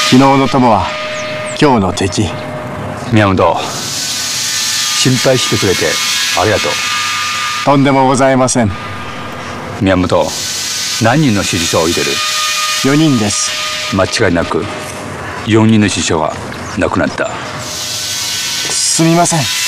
昨日の友は今日の敵。 宮本、心配してくれてありがとう。 とんでもございません。 宮本、何人の支持者を置いてる 4人です。 間違いなく4人の支持者が亡くなった。 すみません。